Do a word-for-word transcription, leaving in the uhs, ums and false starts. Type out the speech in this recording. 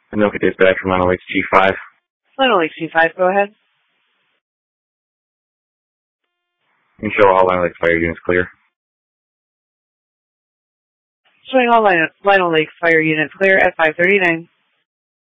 Anoka dispatch from Lino Lakes G five. Lino Lakes G five, go ahead. You can show all Lino Lakes fire units clear. Showing all Lino, Lino Lakes fire units clear at five thirty-nine.